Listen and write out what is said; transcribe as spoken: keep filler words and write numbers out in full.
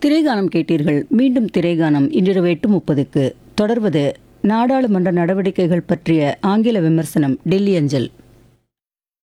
திரைகானம் கேட்டீர்கள். மீண்டும் திரைகானம் இன்றிரவு எட்டு முப்பதுக்கு தொடர்வது நாடாளுமன்ற நடவடிக்கைகள் பற்றிய ஆங்கில விமர்சனம் டெல்லி அஞ்சல்.